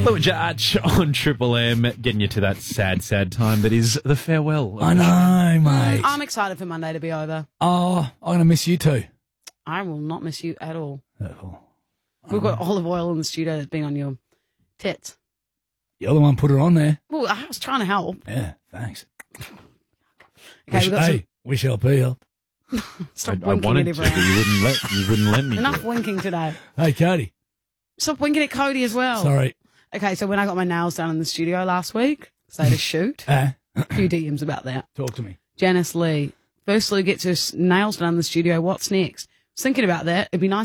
Fluid Arch on Triple M, getting you to that sad time that is the farewell. I know, mate. I'm excited for Monday to be over. Oh, I'm going to miss you too. I will not miss you at all. Oh. We've got olive oil in the studio that's been on your tits. You're the one put it on there. Well, I was trying to help. Yeah, thanks. Okay, we shall be help. Stop I winking wanted at to, everyone. but you wouldn't let me. Enough winking today. Hey, Cody. Stop winking at Cody as well. Sorry. Okay, so when I got my nails done in the studio last week, so to shoot, a few DMs about that. Talk to me. Janice Lee. First Lou gets her nails done in the studio. What's next? I was thinking about that. It'd be nice